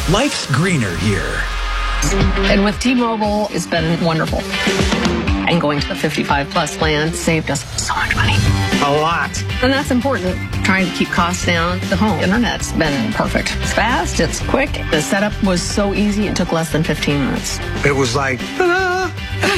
Life's greener here. And with T-Mobile, it's been wonderful. And going to the 55-plus plan saved us so much money. A lot. And that's important. Trying to keep costs down. The home internet's been perfect. It's fast, it's quick. The setup was so easy, it took less than 15 minutes. It was like, ta-da!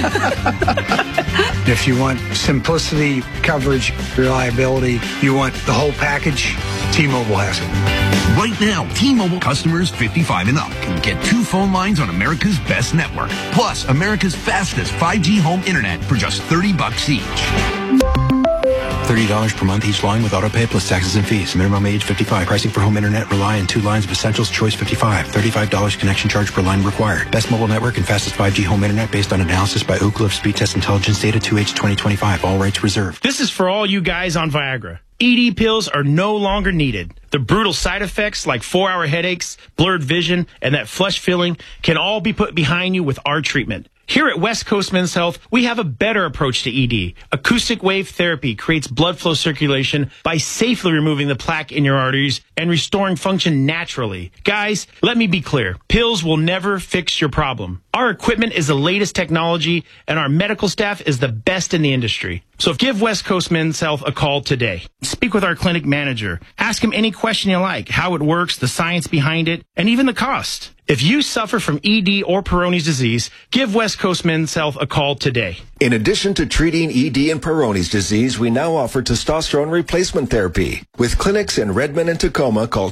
If you want simplicity, coverage, reliability, you want the whole package, T-Mobile has it. Right now, T-Mobile customers 55 and up can get 2 phone lines on America's best network, plus America's fastest 5G home internet for just $30 each. $30 per month each line with autopay plus taxes and fees. Minimum age 55. Pricing for home internet rely on 2 lines of essentials. Choice 55. $35 connection charge per line required. Best mobile network and fastest 5G home internet based on analysis by Ookla of Speed Test Intelligence data 2H 2025. All rights reserved. This is for all you guys on Viagra. ED pills are no longer needed. The brutal side effects like 4-hour headaches, blurred vision, and that flush feeling can all be put behind you with our treatment. Here at West Coast Men's Health, we have a better approach to ED. Acoustic wave therapy creates blood flow circulation by safely removing the plaque in your arteries and restoring function naturally. Guys, let me be clear. Pills will never fix your problem. Our equipment is the latest technology, and our medical staff is the best in the industry. So give West Coast Men's Health a call today. Speak with our clinic manager. Ask him any question you like, how it works, the science behind it, and even the cost. If you suffer from ED or Peyronie's disease, give West Coast Men's Health a call today. In addition to treating ED and Peyronie's disease, we now offer testosterone replacement therapy. With clinics in Redmond and Tacoma, call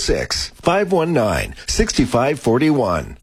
206-519-6541.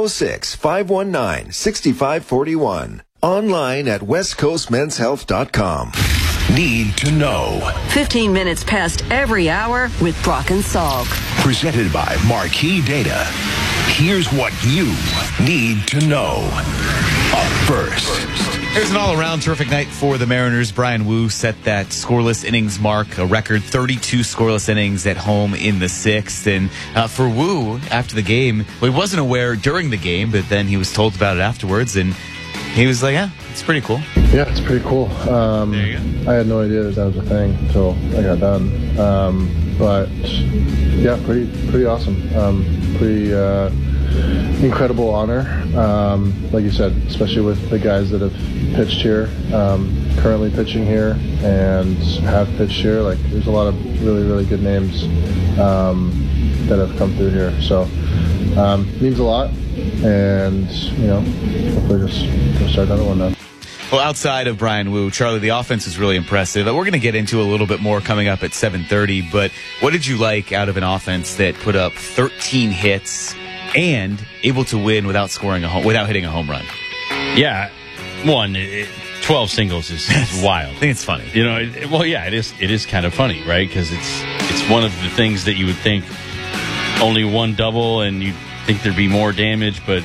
206-519-6541. Online at westcoastmenshealth.com. Need to know. 15 minutes past every hour with Brock and Salk. Presented by Marquee Data. Here's what you need to know. Up first. Here's an all-around terrific night for the Mariners. Brian Wu set that scoreless innings mark, a record 32 scoreless innings at home in the 6th. And for Wu, after the game, well, he wasn't aware during the game, but then he was told about it afterwards, and he was like, yeah, it's pretty cool. Yeah, it's pretty cool. There you go. I had no idea that was a thing until I got done. But yeah, pretty awesome. Pretty incredible honor. Like you said, especially with the guys that have pitched here, currently pitching here, and have pitched here. Like, there's a lot of really, really good names that have come through here. So means a lot. And, hopefully just start another one now. Well, outside of Brian Wu, Charlie, the offense is really impressive. We're going to get into a little bit more coming up at 7:30, but what did you like out of an offense that put up 13 hits and able to win without hitting a home run? Yeah, 12 singles is wild. I think it's funny. It is kind of funny, right? Because it's one of the things that you would think only one double and you think there'd be more damage, but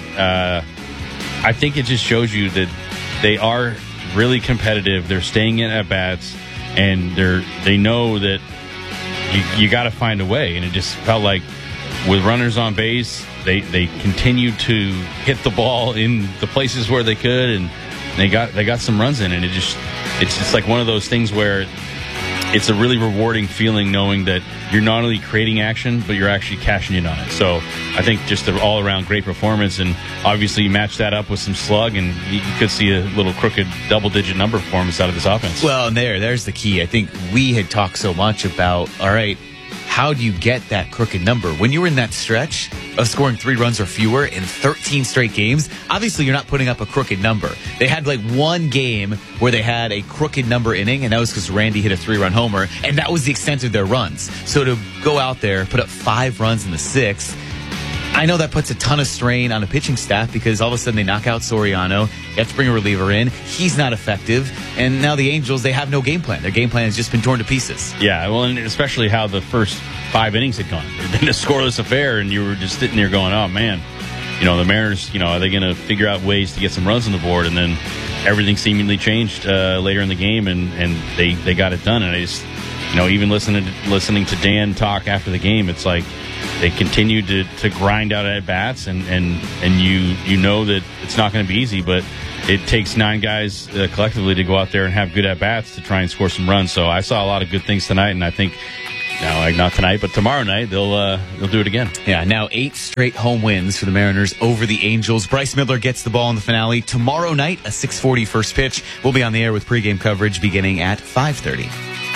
I think it just shows you that they are really competitive. They're staying in at bats, and they know that you got to find a way. And it just felt like with runners on base, they continued to hit the ball in the places where they could, and they got some runs in. And it's just like one of those things where it's a really rewarding feeling knowing that you're not only creating action, but you're actually cashing in on it. So I think just an all-around great performance, and obviously you match that up with some slug, and you could see a little crooked double-digit number performance out of this offense. Well, and there's the key. I think we had talked so much about, all right, how do you get that crooked number? When you were in that stretch of scoring 3 runs or fewer in 13 straight games, obviously you're not putting up a crooked number. They had like one game where they had a crooked number inning, and that was because Randy hit a 3-run homer, and that was the extent of their runs. So to go out there, put up 5 runs in the 6th, I know that puts a ton of strain on a pitching staff because all of a sudden they knock out Soriano. You have to bring a reliever in. He's not effective. And now the Angels, they have no game plan. Their game plan has just been torn to pieces. Yeah, well, and especially how the first 5 innings had gone. It's been a scoreless affair, and you were just sitting there going, oh, man. The Mariners, are they going to figure out ways to get some runs on the board? And then everything seemingly changed later in the game, and they got it done. And I just, even listening to Dan talk after the game, it's like, they continue to grind out at bats, and you know that it's not going to be easy, but it takes 9 guys collectively to go out there and have good at bats to try and score some runs. So I saw a lot of good things tonight, and I think Now, like not tonight, but tomorrow night they'll do it again. Yeah, now 8 straight home wins for the Mariners over the Angels. Bryce Miller gets the ball in the finale tomorrow night, a 6:40 first pitch. We'll be on the air with pregame coverage beginning at 5:30.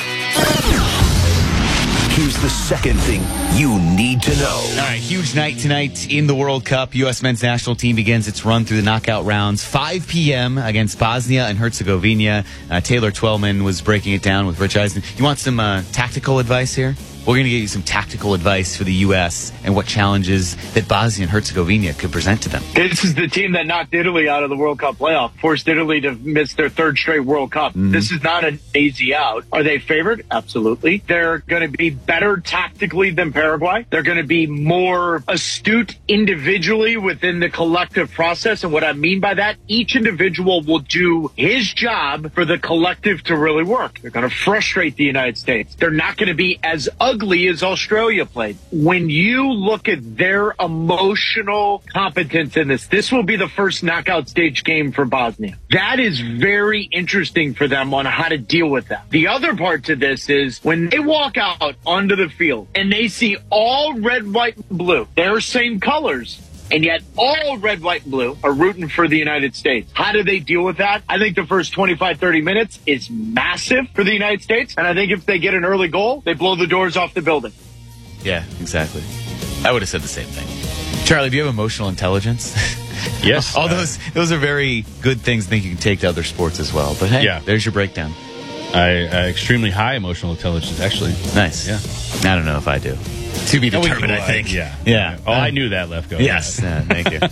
Here's the second thing you need to know. All right, huge night tonight in the World Cup. U.S. men's national team begins its run through the knockout rounds. 5 p.m. against Bosnia and Herzegovina. Taylor Twellman was breaking it down with Rich Eisen. You want some tactical advice here? We're going to give you some tactical advice for the U.S. and what challenges that Bosnia and Herzegovina could present to them. This is the team that knocked Italy out of the World Cup playoff, forced Italy to miss their 3rd straight World Cup. This is not an easy out. Are they favored? Absolutely. They're going to be better tactically than Paraguay. They're going to be more astute individually within the collective process. And what I mean by that, each individual will do his job for the collective to really work. They're going to frustrate the United States. They're not going to be as ugly as Australia played. When you look at their emotional competence in this will be the first knockout stage game for Bosnia. That is very interesting for them on how to deal with that. The other part to this is when they walk out onto the field and they see all red, white, and blue, their same colors, and yet all red, white, and blue are rooting for the United States. How do they deal with that? I think the first 25, 30 minutes is massive for the United States. And I think if they get an early goal, they blow the doors off the building. Yeah, exactly. I would have said the same thing. Charlie, do you have emotional intelligence? Yes. All those are very good things I think you can take to other sports as well. But hey, there's your breakdown. I extremely high emotional intelligence, actually. Nice. Yeah. I don't know if I do. To be determined, I think. Yeah. Oh, I knew that, Lefko. Yes. Thank you.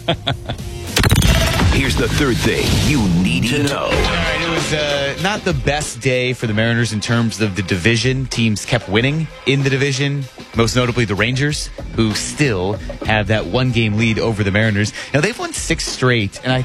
Here's the third thing you need to know. All right, it was not the best day for the Mariners in terms of the division. Teams kept winning in the division, most notably the Rangers, who still have that 1-game lead over the Mariners. Now, they've won 6 straight, and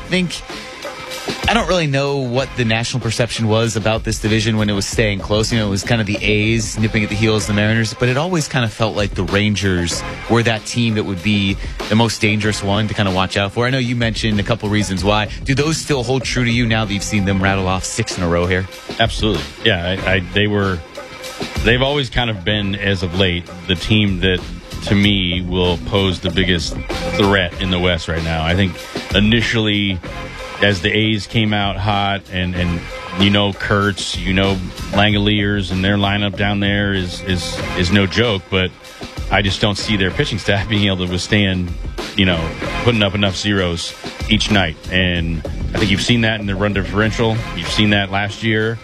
I don't really know what the national perception was about this division when it was staying close. It was kind of the A's nipping at the heels of the Mariners, but it always kind of felt like the Rangers were that team that would be the most dangerous one to kind of watch out for. I know you mentioned a couple reasons why. Do those still hold true to you now that you've seen them rattle off 6 in a row here? Absolutely. Yeah, they've always kind of been, as of late, the team that, to me, will pose the biggest threat in the West right now. I think initially, as the A's came out hot, and Kurtz, Langoliers, and their lineup down there is no joke, but I just don't see their pitching staff being able to withstand, putting up enough zeros each night. And I think you've seen that in the run differential. You've seen that last year.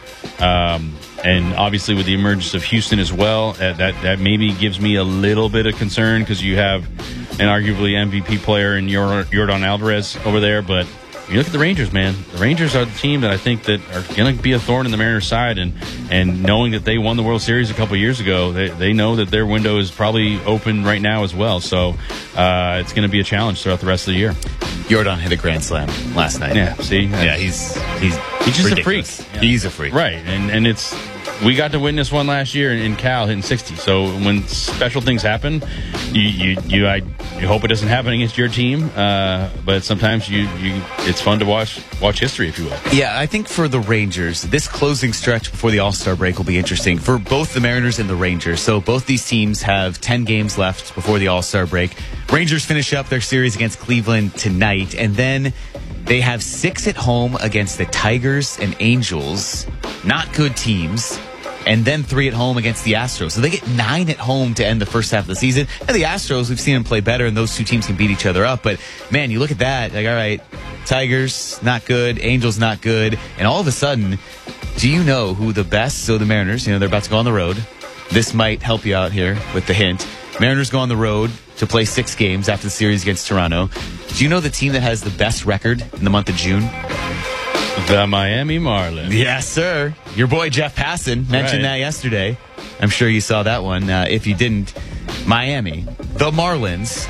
And obviously with the emergence of Houston as well, that maybe gives me a little bit of concern because you have an arguably MVP player in Yordan Alvarez over there, but you look at the Rangers, man. The Rangers are the team that I think that are going to be a thorn in the Mariners' side, and knowing that they won the World Series a couple years ago, they know that their window is probably open right now as well. So it's going to be a challenge throughout the rest of the year. Yordan hit a grand slam last night. Yeah, see? Yeah, he's just ridiculous. A freak. Yeah. He's a freak. Right, and we got to witness one last year in Cal hitting 60. So when special things happen, you hope it doesn't happen against your team. But sometimes it's fun to watch history, if you will. Yeah, I think for the Rangers, this closing stretch before the All-Star break will be interesting for both the Mariners and the Rangers. So both these teams have 10 games left before the All-Star break. Rangers finish up their series against Cleveland tonight, and then they have 6 at home against the Tigers and Angels. Not good teams. And then 3 at home against the Astros. So they get 9 at home to end the first half of the season. And the Astros, we've seen them play better, and those two teams can beat each other up. But, man, you look at that, like, all right, Tigers, not good. Angels, not good. And all of a sudden, do you know who the best? So the Mariners, they're about to go on the road. This might help you out here with the hint. Mariners go on the road to play 6 games after the series against Toronto. Do you know the team that has the best record in the month of June? The Miami Marlins. Yes, sir. Your boy Jeff Passan mentioned that yesterday. I'm sure you saw that one. If you didn't, Miami, the Marlins,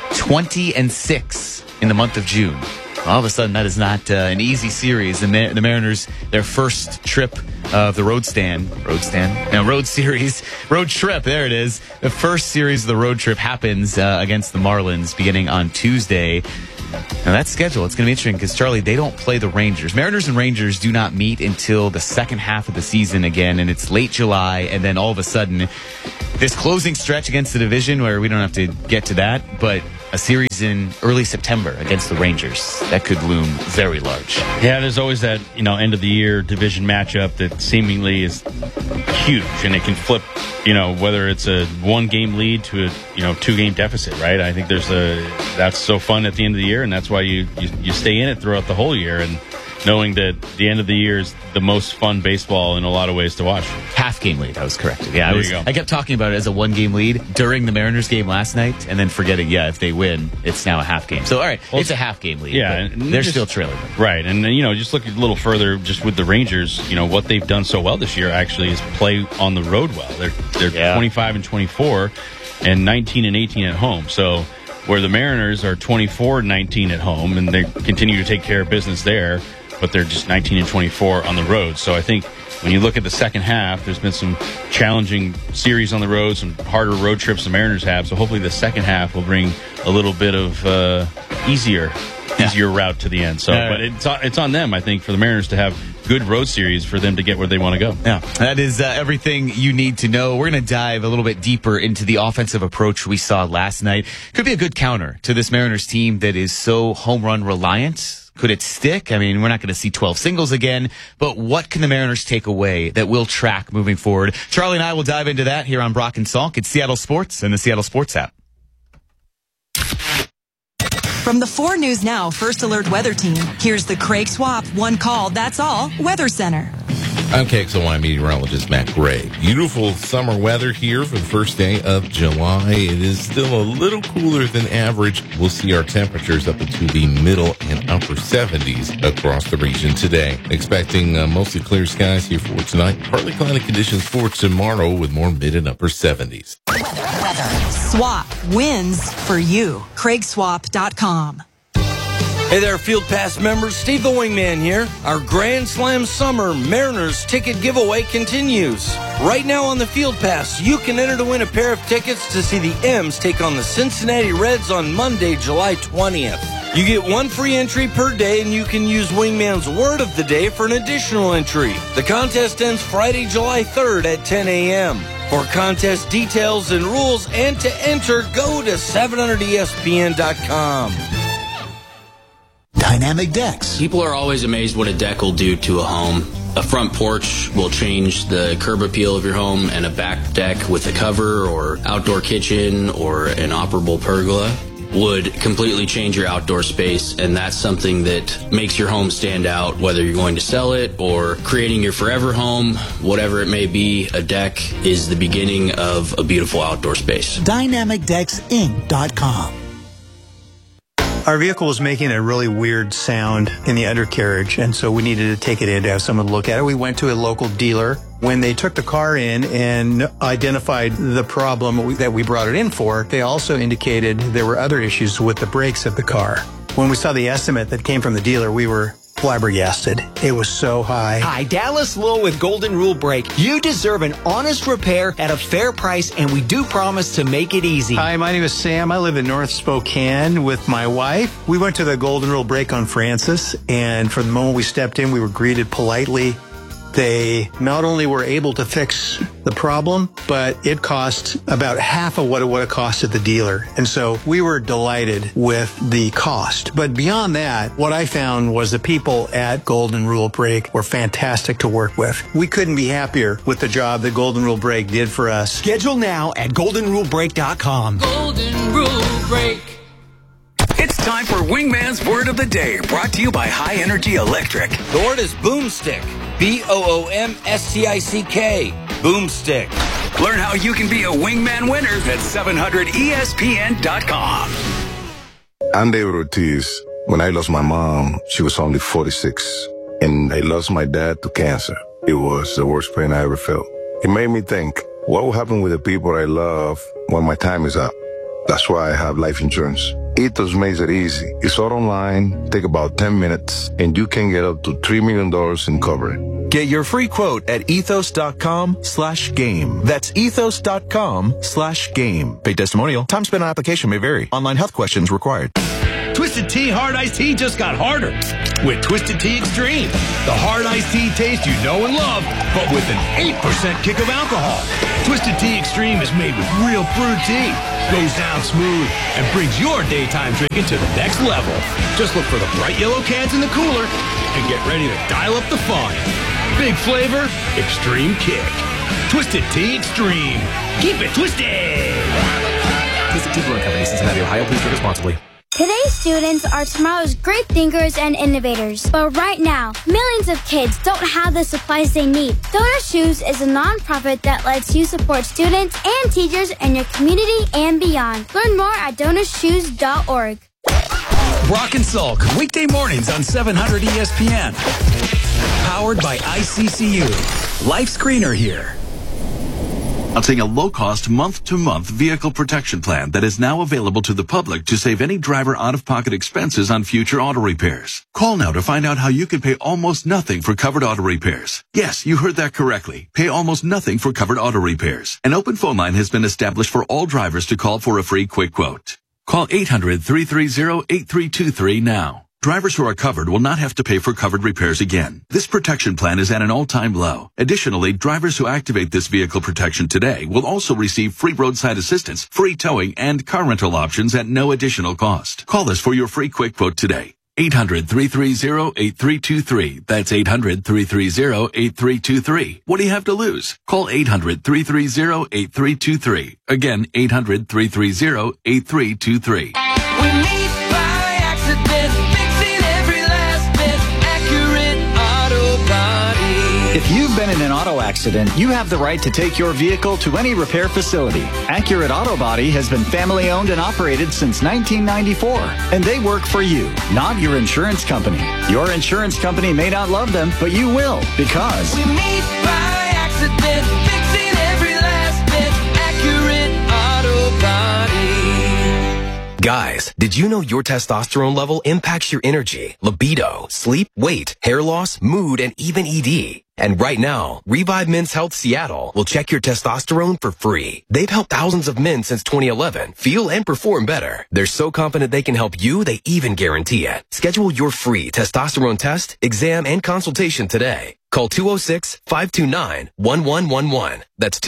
20-6 in the month of June. All of a sudden, that is not an easy series. The Mariners, their first trip of the road trip. There it is. The first series of the road trip happens against the Marlins beginning on Tuesday. Now that schedule, it's going to be interesting because, Charlie, they don't play the Rangers. Mariners and Rangers do not meet until the second half of the season again, and it's late July, and then all of a sudden, this closing stretch against the division where we don't have to get to that, but a series in early September against the Rangers. That could loom very large. Yeah, there's always that, end of the year division matchup that seemingly is huge, and it can flip, whether it's a 1-game lead to a, 2-game deficit, right? I think that's so fun at the end of the year, and that's why you stay in it throughout the whole year, and knowing that the end of the year is the most fun baseball in a lot of ways to watch. Half-game lead, I was corrected. Yeah, there you go. I kept talking about it as a 1-game lead during the Mariners game last night, and then forgetting, if they win, it's now a half-game. So, all right, it's a half-game lead. Yeah, and they're still trailing them. Right, and just look a little further just with the Rangers, what they've done so well this year actually is play on the road well. They're 25-24 and 19-18 at home. So where the Mariners are 24-19 at home, and they continue to take care of business there, but they're just 19-24 on the road. So I think when you look at the second half, there's been some challenging series on the road, some harder road trips the Mariners have. So hopefully the second half will bring a little bit of easier route to the end. So, but it's on them, I think, for the Mariners to have good road series for them to get where they want to go. Yeah, that is everything you need to know. We're going to dive a little bit deeper into the offensive approach we saw last night. Could be a good counter to this Mariners team that is so home run reliant. Could it stick? I mean, we're not going to see 12 singles again, but what can the Mariners take away that will track moving forward? Charlie and I will dive into that here on Brock and Salk. It's Seattle Sports and the Seattle Sports app. From the 4 News Now First Alert Weather Team, here's the Craig Swap One Call, That's All Weather Center. I'm KXLY meteorologist Matt Gray. Beautiful summer weather here for the first day of July. It is still a little cooler than average. We'll see our temperatures up into the middle and upper 70s across the region today. Expecting mostly clear skies here for tonight. Partly cloudy conditions for tomorrow with more mid and upper 70s. Weather. Swap wins for you. CraigSwap.com. Hey there, Field Pass members. Steve the Wingman here. Our Grand Slam Summer Mariners ticket giveaway continues. Right now on the Field Pass, you can enter to win a pair of tickets to see the M's take on the Cincinnati Reds on Monday, July 20th. You get 1 free entry per day, and you can use Wingman's Word of the Day for an additional entry. The contest ends Friday, July 3rd at 10 a.m. For contest details and rules and to enter, go to 700ESPN.com. Dynamic decks. People are always amazed what a deck will do to a home. A front porch will change the curb appeal of your home, and a back deck with a cover or outdoor kitchen or an operable pergola would completely change your outdoor space, and that's something that makes your home stand out, whether you're going to sell it or creating your forever home, whatever it may be. A deck is the beginning of a beautiful outdoor space. DynamicDecksInc.com. Our vehicle was making a really weird sound in the undercarriage, and so we needed to take it in to have someone look at it. We went to a local dealer. When they took the car in and identified the problem that we brought it in for, they also indicated there were other issues with the brakes of the car. When we saw the estimate that came from the dealer, we were flabbergasted. It was so high. Hi, Dallas Lowe with Golden Rule Brake. You deserve an honest repair at a fair price, and we do promise to make it easy. Hi, my name is Sam. I live in North Spokane with my wife. We went to the Golden Rule Brake on Francis, and from the moment we stepped in, we were greeted politely. They not only were able to fix the problem, but it cost about half of what it would have cost at the dealer. And so we were delighted with the cost. But beyond that, what I found was the people at Golden Rule Brake were fantastic to work with. We couldn't be happier with the job that Golden Rule Brake did for us. Schedule now at GoldenRuleBrake.com. Golden Rule Brake. It's time for Wingman's Word of the Day, brought to you by High Energy Electric. The word is boomstick. BOOMSTICK. Boomstick. Learn how you can be a Wingman winner at 700ESPN.com. I'm David Ortiz. When I lost my mom, she was only 46. And I lost my dad to cancer. It was the worst pain I ever felt. It made me think, what will happen with the people I love when my time is up? That's why I have life insurance. Ethos makes it easy. It's all online, take about 10 minutes, and you can get up to $3 million in coverage. Get your free quote at ethos.com/game. That's ethos.com/game. Paid testimonial. Time spent on application may vary. Online health questions required. Twisted Tea Hard Iced Tea just got harder with Twisted Tea Extreme. The hard iced tea taste you know and love, but with an 8% kick of alcohol. Twisted Tea Extreme is made with real brewed tea, goes down smooth, and brings your daytime drinking to the next level. Just look for the bright yellow cans in the cooler and get ready to dial up the fun. Big flavor, extreme kick. Twisted Tea Extreme. Keep it twisted. Twisted Tea Brewing Company, Cincinnati, Ohio. Please drink responsibly. Today's students are tomorrow's great thinkers and innovators. But right now, millions of kids don't have the supplies they need. Donor Shoes is a nonprofit that lets you support students and teachers in your community and beyond. Learn more at DonorsShoes.org. Brock and Salk, weekday mornings on 700 ESPN. Powered by ICCU. Life Screener here. Announcing a low-cost month-to-month vehicle protection plan that is now available to the public to save any driver out-of-pocket expenses on future auto repairs. Call now to find out how you can pay almost nothing for covered auto repairs. Yes, you heard that correctly. Pay almost nothing for covered auto repairs. An open phone line has been established for all drivers to call for a free quick quote. Call 800-330-8323 now. Drivers who are covered will not have to pay for covered repairs again. This protection plan is at an all-time low. Additionally, drivers who activate this vehicle protection today will also receive free roadside assistance, free towing, and car rental options at no additional cost. Call us for your free quick quote today. 800-330-8323. That's 800-330-8323. What do you have to lose? Call 800-330-8323. Again, 800-330-8323. If you've been in an auto accident, you have the right to take your vehicle to any repair facility. Accurate Auto Body has been family owned and operated since 1994, and they work for you, not your insurance company. Your insurance company may not love them, but you will, because we meet by accident, fixing every last bit. Accurate Auto Body. Guys, did you know your testosterone level impacts your energy, libido, sleep, weight, hair loss, mood, and even ED? And right now, Revive Men's Health Seattle will check your testosterone for free. They've helped thousands of men since 2011 feel and perform better. They're so confident they can help you, they even guarantee it. Schedule your free testosterone test, exam, and consultation today. Call 206-529-1111. That's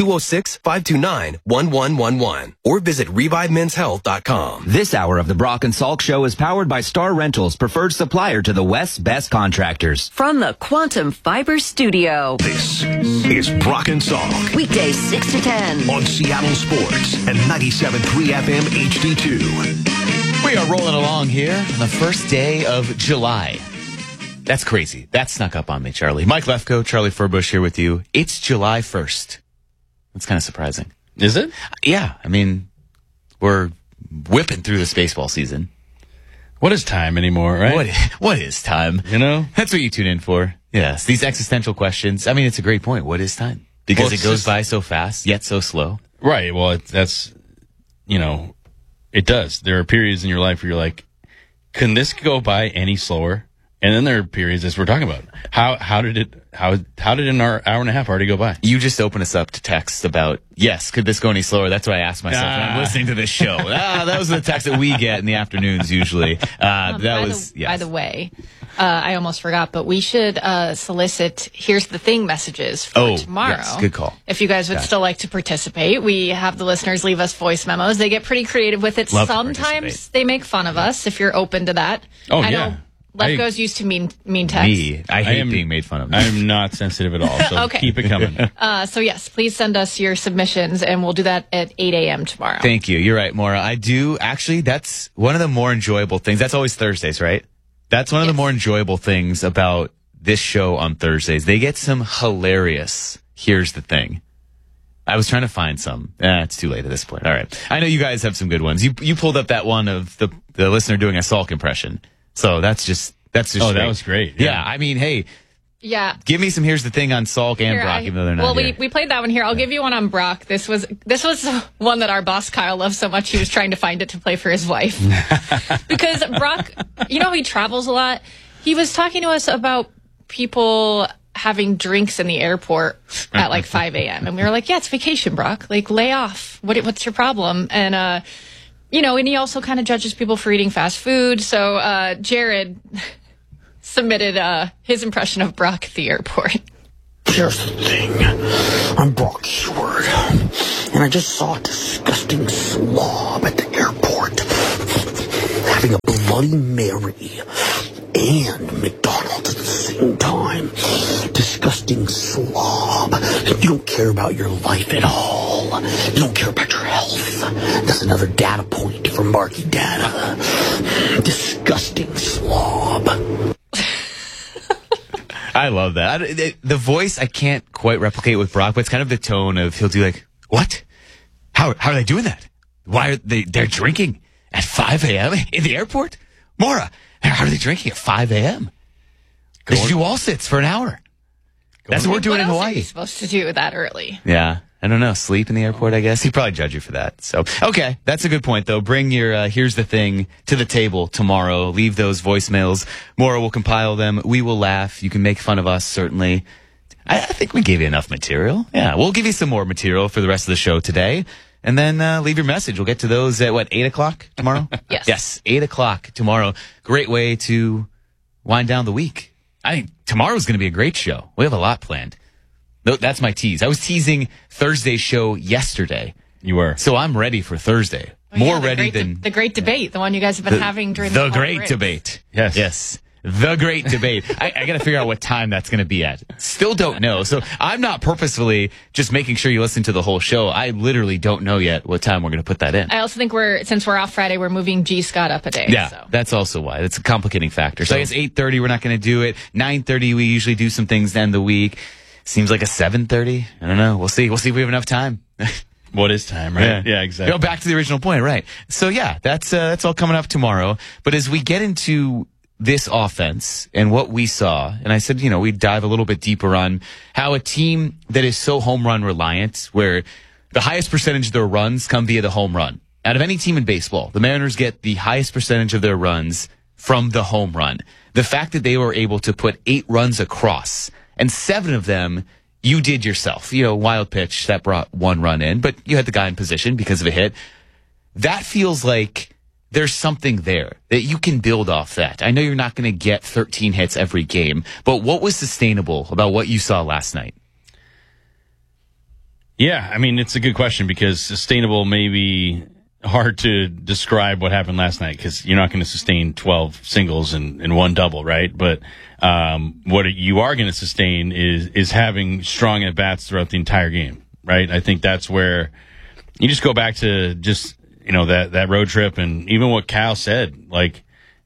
206-529-1111. Or visit ReviveMen'sHealth.com. This hour of the Brock and Salk Show is powered by Star Rentals, preferred supplier to the West's best contractors. From the Quantum Fiber Studio. This is Brock and Salk. Weekdays 6 to 10. On Seattle Sports and 97.3 FM HD2. We are rolling along here on the first day of July. That's crazy. That snuck up on me, Charlie. Mike Lefko, Charlie Furbush here with you. It's July 1st. That's kind of surprising. Is it? Yeah. I mean, we're whipping through this baseball season. What is time anymore, right? What is time? You know? That's what you tune in for. Yes. These existential questions. I mean, it's a great point. What is time? Because it goes by so fast, yet so slow. Right. Well, that's, it does. There are periods in your life where you're like, can this go by any slower? And then there are periods, as we're talking about, how did an hour and a half already go by? You just open us up to text about, yes, could this go any slower? That's what I asked myself when I'm listening to this show. That was the text that we get in the afternoons usually. By the way, I almost forgot, but we should solicit Here's the Thing messages for tomorrow. Yes, good call. If you guys would still like to participate, we have the listeners leave us voice memos. They get pretty creative with it. Sometimes they make fun of us, if you're open to that. Oh, I yeah. know Lefko's used to mean text. Me. I hate being made fun of. I am not sensitive at all, so Okay. keep it coming. So yes, please send us your submissions, and we'll do that at 8 a.m. tomorrow. Thank you. You're right, Maura. I do. Actually, that's one of the more enjoyable things. That's always Thursdays, right? That's one of the more enjoyable things about this show on Thursdays. They get some hilarious Here's the Thing. I was trying to find some. It's too late at this point. All right. I know you guys have some good ones. You pulled up that one of the listener doing a Salk impression. So that's just Oh, great. that was great. Yeah. I mean, hey, Yeah. give me some Here's the Thing on Salk and Brock, even though they're not here. We played that one here. I'll give you one on Brock. This was one that our boss Kyle loved so much he was trying to find it to play for his wife. Because Brock, he travels a lot. He was talking to us about people having drinks in the airport at like 5 a.m. And we were like, yeah, it's vacation, Brock. Like, lay off. What's your problem? And and he also kind of judges people for eating fast food. So Jared submitted his impression of Brock at the airport. Here's the thing. I'm Brock Stewart, and I just saw a disgusting slob at the airport having a Bloody Mary and McDonald's at the same time. Disgusting slob. You don't care about your life at all. You don't care about your health. That's another data point from Marky Data. Disgusting slob. I love that. The voice I can't quite replicate with Brock, but it's kind of the tone of he'll do like, what? How are they doing that? Why are they're drinking at 5 a.m. in the airport? Maura, how are they drinking at 5 a.m.? They should do wall sits for an hour. That's what we're doing in Hawaii. What else are you supposed to do that early? Yeah. I don't know. Sleep in the airport, I guess. He'd probably judge you for that. So, okay. That's a good point, though. Bring your here's the thing to the table tomorrow. Leave those voicemails. Maura will compile them. We will laugh. You can make fun of us, certainly. I think we gave you enough material. Yeah. We'll give you some more material for the rest of the show today. And then leave your message. We'll get to those at, 8 o'clock tomorrow? Yes. Yes, 8 o'clock tomorrow. Great way to wind down the week. I think tomorrow's going to be a great show. We have a lot planned. That's my tease. I was teasing Thursday's show yesterday. You were. So I'm ready for Thursday. More ready than... The great debate, the one you guys have been having during the great debate. Yes. The great debate. I got to figure out what time that's going to be at. Still don't know. So I'm not purposefully just making sure you listen to the whole show. I literally don't know yet what time we're going to put that in. I also think since we're off Friday, we're moving G. Scott up a day. Yeah, so. That's also why. It's a complicating factor. So I guess 8:30 we're not going to do it. 9:30 we usually do some things to end the week. Seems like a 7:30. I don't know. We'll see. We'll see if we have enough time. What is time, right? Yeah, exactly. Back to the original point, right. So yeah, that's all coming up tomorrow. But as we get into this offense and what we saw, and I said, we'd dive a little bit deeper on how a team that is so home run reliant, where the highest percentage of their runs come via the home run. Out of any team in baseball, the Mariners get the highest percentage of their runs from the home run. The fact that they were able to put 8 runs across, and 7 of them you did yourself. Wild pitch that brought 1 run in, but you had the guy in position because of a hit. That feels like there's something there that you can build off that. I know you're not going to get 13 hits every game, but what was sustainable about what you saw last night? Yeah, I mean, it's a good question because sustainable may be hard to describe what happened last night because you're not going to sustain 12 singles and 1 double, right? But what you are going to sustain is having strong at-bats throughout the entire game, right? I think that's where you just go back to just that road trip, and even what Kyle said, like,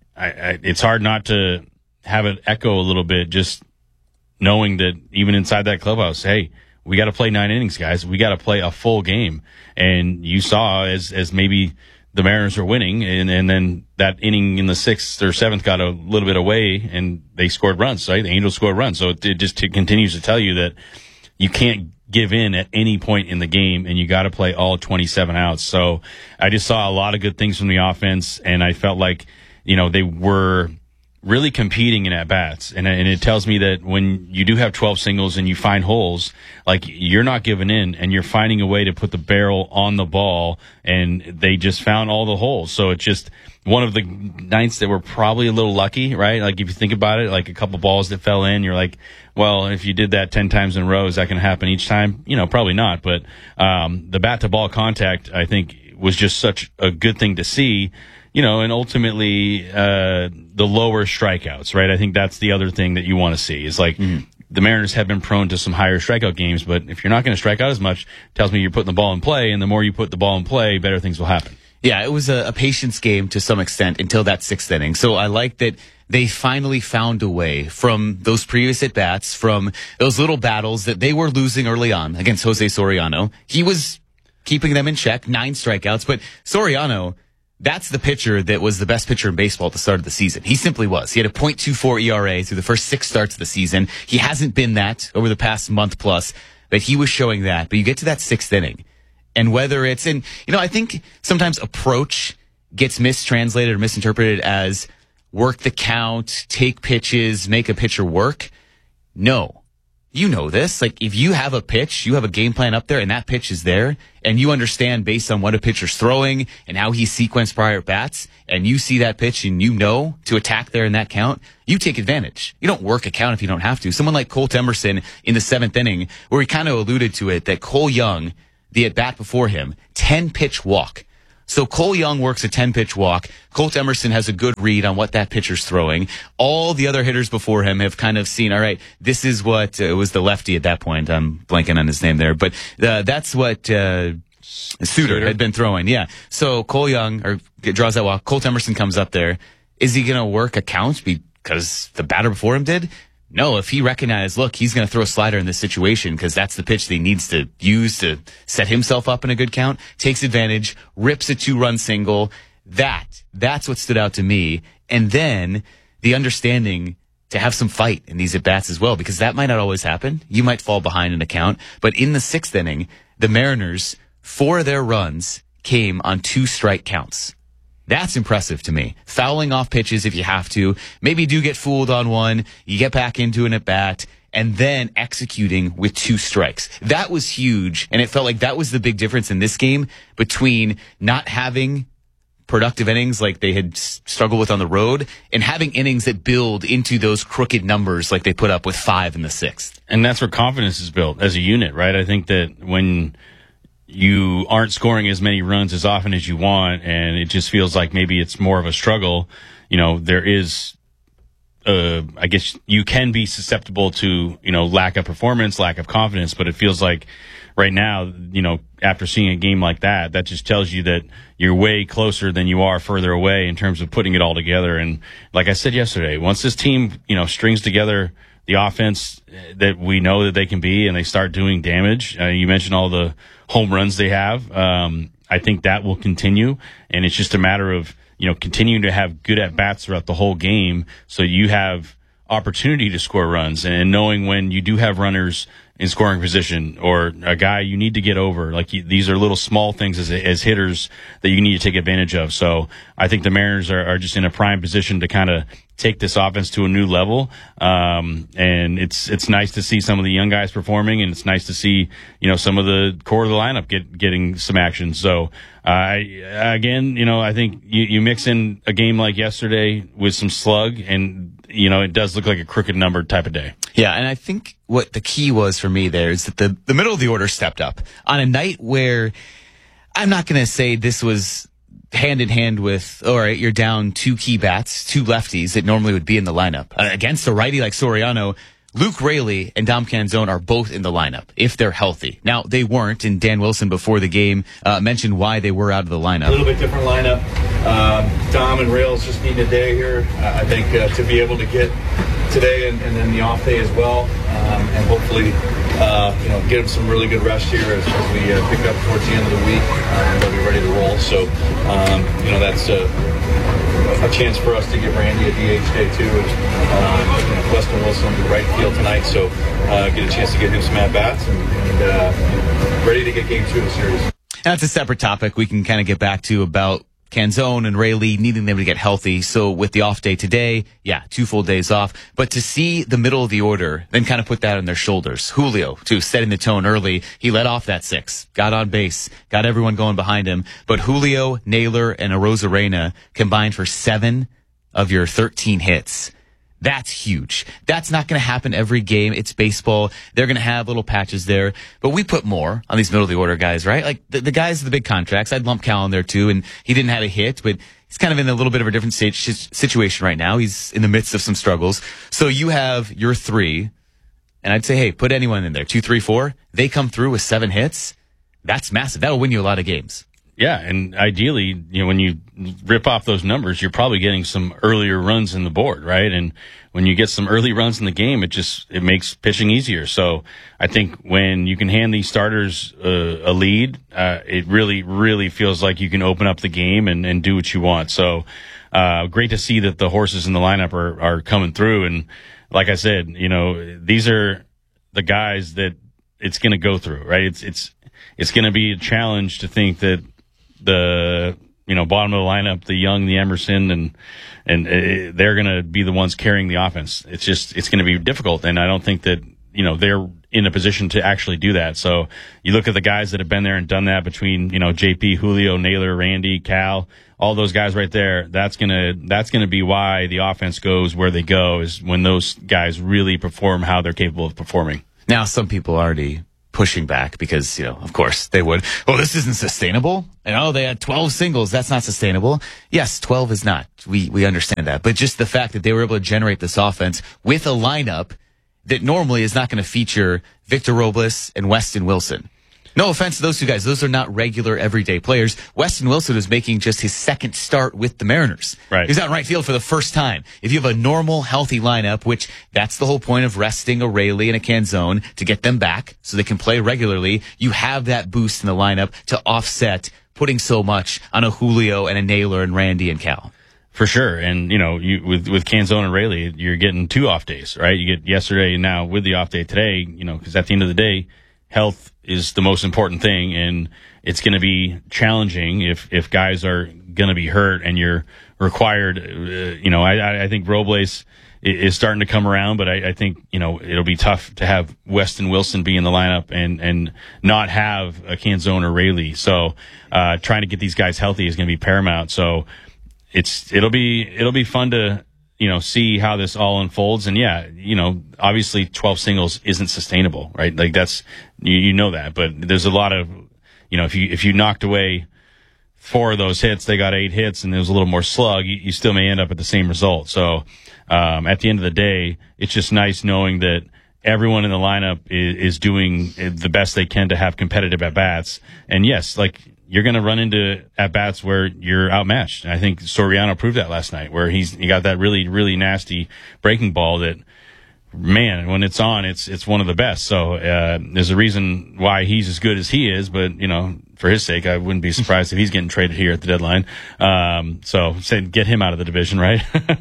it's hard not to have it echo a little bit, just knowing that even inside that clubhouse, hey, we got to play 9 innings, guys. We got to play a full game. And you saw as maybe the Mariners were winning, and then that inning in the 6th or 7th got a little bit away, and they scored runs, right? The Angels scored runs. So it just continues to tell you that you can't give in at any point in the game, and you got to play all 27 outs. So I just saw a lot of good things from the offense, and I felt like, they were really competing in at-bats. And it tells me that when you do have 12 singles and you find holes, like, you're not giving in, and you're finding a way to put the barrel on the ball, and they just found all the holes. So it's just one of the nights that were probably a little lucky, right? Like, if you think about it, like a couple balls that fell in, you're like, well, if you did that 10 times in a row, is that going to happen each time? Probably not. But the bat-to-ball contact, I think, was just such a good thing to see, and ultimately the lower strikeouts, right? I think that's the other thing that you want to see is like the Mariners have been prone to some higher strikeout games, but if you're not going to strike out as much, it tells me you're putting the ball in play, and the more you put the ball in play, better things will happen. Yeah, it was a patience game to some extent until that 6th inning. So I like that they finally found a way from those previous at-bats, from those little battles that they were losing early on against Jose Soriano. He was keeping them in check, 9 strikeouts, but Soriano, that's the pitcher that was the best pitcher in baseball at the start of the season. He simply was. He had a .24 ERA through the first 6 starts of the season. He hasn't been that over the past month plus, but he was showing that. But you get to that 6th inning, and whether it's I think sometimes approach gets mistranslated or misinterpreted as work the count, take pitches, make a pitcher work. No. you know this. Like, if you have a pitch, you have a game plan up there, and that pitch is there, and you understand based on what a pitcher's throwing and how he sequenced prior bats, and you see that pitch and you know to attack there in that count, you take advantage. You don't work a count if you don't have to. Someone like Colt Emerson in the 7th inning, where he kind of alluded to it, that Cole Young, the at-bat before him, 10-pitch walk. So Cole Young works a 10-pitch walk. Colt Emerson has a good read on what that pitcher's throwing. All the other hitters before him have kind of seen, all right, this is what, it was the lefty at that point. I'm blanking on his name there. But that's what Suter had been throwing. Yeah. So Cole Young draws that walk. Colt Emerson comes up there. Is he going to work a count because the batter before him did? No, if he recognized, look, he's going to throw a slider in this situation because that's the pitch that he needs to use to set himself up in a good count, takes advantage, rips a 2-run single. That's what stood out to me. And then the understanding to have some fight in these at-bats as well, because that might not always happen. You might fall behind in a count. But in the 6th inning, the Mariners, 4 of their runs came on 2-strike counts. That's impressive to me. Fouling off pitches if you have to. Maybe you do get fooled on one. You get back into an at-bat. And then executing with 2 strikes. That was huge. And it felt like that was the big difference in this game between not having productive innings like they had struggled with on the road and having innings that build into those crooked numbers like they put up with 5 in the 6th. And that's where confidence is built as a unit, right? I think that when you aren't scoring as many runs as often as you want, and it just feels like maybe it's more of a struggle, there is, I guess you can be susceptible to, lack of performance, lack of confidence, but it feels like right now, after seeing a game like that just tells you that you're way closer than you are further away in terms of putting it all together. And like I said yesterday, once this team, strings together the offense that we know that they can be and they start doing damage, you mentioned all the home runs they have. I think that will continue, and it's just a matter of, continuing to have good at-bats throughout the whole game so you have opportunity to score runs, and knowing when you do have runners in scoring position or a guy you need to get over. Like, these are little small things as hitters that you need to take advantage of. So I think the Mariners are just in a prime position to kind of take this offense to a new level. And it's nice to see some of the young guys performing, and it's nice to see, some of the core of the lineup getting some action. So, I think you mix in a game like yesterday with some slug, and, it does look like a crooked number type of day. Yeah, and I think what the key was for me there is that the middle of the order stepped up on a night where I'm not going to say this was hand in hand with, all right, you're down 2 key bats, 2 lefties that normally would be in the lineup. Against a righty like Soriano, Luke Raley and Dom Canzone are both in the lineup if they're healthy. Now, they weren't, and Dan Wilson before the game mentioned why they were out of the lineup. A little bit different lineup. Dom and Rails just need a day here, I think, to be able to get today and then the off day as well, and hopefully get them some really good rest here as we pick up towards the end of the week, and they'll be ready to roll. So, that's a chance for us to give Randy a DH day too. Weston Wilson will be right field tonight, so get a chance to get him some at-bats and ready to get game 2 of the series. That's a separate topic we can kind of get back to about Canzone and Raley needing them to get healthy. So with the off day today, 2 full days off. But to see the middle of the order, then kind of put that on their shoulders. Julio, too, setting the tone early. He led off that 6, got on base, got everyone going behind him. But Julio, Naylor, and Arozarena combined for 7 of your 13 hits. That's huge. That's not going to happen every game. It's baseball. They're going to have little patches there. But we put more on these middle of the order guys, right? Like the guys with the big contracts. I'd lump Cal in there too, and he didn't have a hit, but he's kind of in a little bit of a different situation right now. He's in the midst of some struggles. So you have your 3, and I'd say, hey, put anyone in there. 2, 3, 4. They come through with 7 hits. That's massive. That'll win you a lot of games. Yeah, and ideally, when you rip off those numbers, you're probably getting some earlier runs in the board, right? And when you get some early runs in the game, it makes pitching easier. So I think when you can hand these starters a lead, it really, really feels like you can open up the game and do what you want. So great to see that the horses in the lineup are coming through. And like I said, these are the guys that it's going to go through, right? It's going to be a challenge to think that the bottom of the lineup, the Young, the Emerson, and they're going to be the ones carrying the offense. It's going to be difficult, and I don't think that they're in a position to actually do that. So you look at the guys that have been there and done that between, JP, Julio, Naylor, Randy, Cal, all those guys right there. That's gonna be why the offense goes where they go, is when those guys really perform how they're capable of performing. Now, some people are already pushing back because, of course they would. Well, this isn't sustainable. And they had 12 singles. That's not sustainable. Yes, 12 is not. We understand that. But just the fact that they were able to generate this offense with a lineup that normally is not going to feature Victor Robles and Weston Wilson. No offense to those two guys. Those are not regular, everyday players. Weston Wilson is making just his second start with the Mariners. Right. He's out in right field for the first time. If you have a normal, healthy lineup, which that's the whole point of resting a Raley and a Canzone to get them back so they can play regularly, you have that boost in the lineup to offset putting so much on a Julio and a Naylor and Randy and Cal. For sure. And, with Canzone and Raley, you're getting 2 off days, right? You get yesterday and now with the off day today, because at the end of the day, health is the most important thing, and it's going to be challenging if guys are going to be hurt and you're required. I think Robles is starting to come around, but I think, it'll be tough to have Weston Wilson be in the lineup and not have a Canzone or Raley. So, trying to get these guys healthy is going to be paramount. So it'll be fun to, see how this all unfolds. And obviously 12 singles isn't sustainable, right? Like that's, that, but there's a lot of, if you knocked away 4 of those hits, they got 8 hits and there was a little more slug, you still may end up at the same result. So, at the end of the day, it's just nice knowing that everyone in the lineup is doing the best they can to have competitive at-bats. And yes, you're going to run into at-bats where you're outmatched. And I think Soriano proved that last night, where he got that really, really nasty breaking ball that, man, when it's on, it's one of the best. So there's a reason why he's as good as he is. But, for his sake, I wouldn't be surprised if he's getting traded here at the deadline. So get him out of the division, right?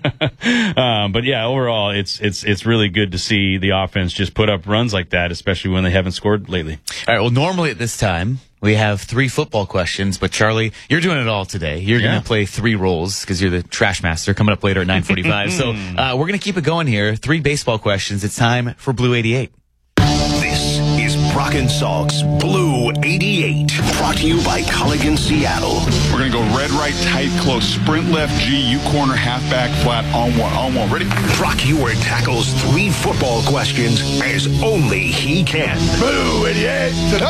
But yeah, overall, it's really good to see the offense just put up runs like that, especially when they haven't scored lately. All right. Well, normally at this time, we have 3 football questions, but Charlie, you're doing it all today. You're going to play 3 roles because you're the trash master coming up later at 9:45. So we're going to keep it going here. 3 baseball questions. It's time for Blue 88. This is Brock and Salk's Blue 88, brought to you by Culligan Seattle. We're going to go red, right, tight, close, sprint left, G, U corner, halfback, flat, on one. Ready? Brock Heward tackles 3 football questions as only he can. Blue 88.